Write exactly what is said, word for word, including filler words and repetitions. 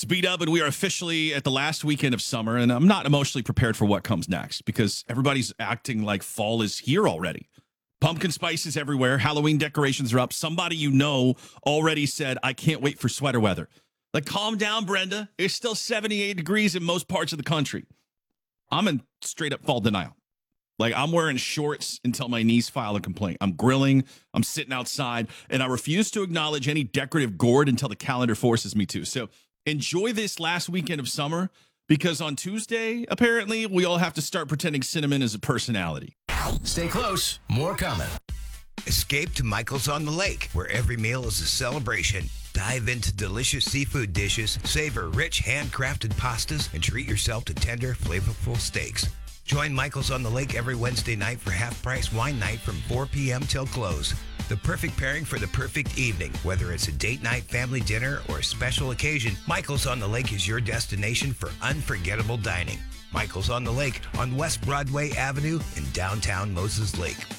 B-Dub, and we are officially at the last weekend of summer, and I'm not emotionally prepared for what comes next because everybody's acting like fall is here already. Pumpkin spice is everywhere. Halloween decorations are up. Somebody you know already said, I can't wait for sweater weather. Like, calm down, Brenda. It's still seventy-eight degrees in most parts of the country. I'm in straight up fall denial. Like, I'm wearing shorts until my knees file a complaint. I'm grilling. I'm sitting outside, and I refuse to acknowledge any decorative gourd until the calendar forces me to. So enjoy this last weekend of summer because on Tuesday, apparently, we all have to start pretending cinnamon is a personality. Stay close. More coming. Escape to Michael's on the Lake, where every meal is a celebration. Dive into delicious seafood dishes, savor rich handcrafted pastas, and treat yourself to tender, flavorful steaks. Join Michael's on the Lake every Wednesday night for half-price wine night from four p.m. till close. The perfect pairing for the perfect evening. Whether it's a date night, family dinner, or a special occasion, Michael's on the Lake is your destination for unforgettable dining. Michael's on the Lake on West Broadway Avenue in downtown Moses Lake.